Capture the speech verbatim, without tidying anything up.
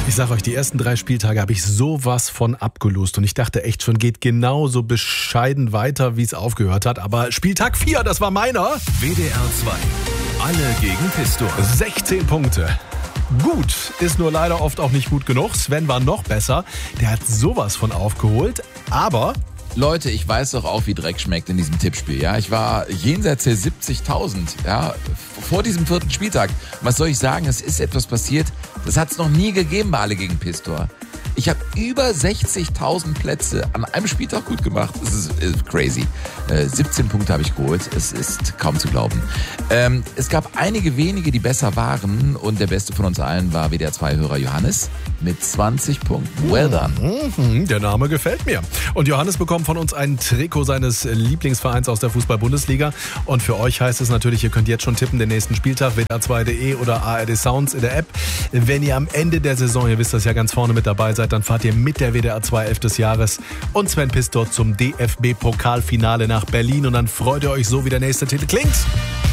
Ich sag euch, die ersten drei Spieltage habe ich sowas von abgelost und ich dachte echt schon, geht genauso bescheiden weiter, wie es aufgehört hat. Aber Spieltag vier, das war meiner. W D R zwei. Alle gegen Pistor. sechzehn Punkte. Gut, ist nur leider oft auch nicht gut genug. Sven war noch besser. Der hat sowas von aufgeholt. Aber Leute, ich weiß doch auch, wie Dreck schmeckt in diesem Tippspiel. Ja, ich war jenseits der siebzigtausend, ja, vor diesem vierten Spieltag. Was soll ich sagen? Es ist etwas passiert, das hat es noch nie gegeben bei Alle gegen Pistor. Ich habe über sechzigtausend Plätze an einem Spieltag gut gemacht. Das ist, ist crazy. Äh, siebzehn Punkte habe ich geholt. Es ist kaum zu glauben. Ähm, es gab einige wenige, die besser waren. Und der beste von uns allen war W D R zwei-Hörer Johannes mit zwanzig Punkten. Well done. Mhm, der Name gefällt mir. Und Johannes bekommt von uns ein Trikot seines Lieblingsvereins aus der Fußball-Bundesliga. Und für euch heißt es natürlich, ihr könnt jetzt schon tippen, den nächsten Spieltag, W D R zwei punkt de oder A R D Sounds in der App. Wenn ihr am Ende der Saison, ihr wisst das ja, ganz vorne mit dabei seid, dann fahrt ihr mit der W D R zwei Elf des Jahres und Sven Pistor zum D F B-Pokalfinale nach Berlin und dann freut ihr euch so, wie der nächste Titel klingt.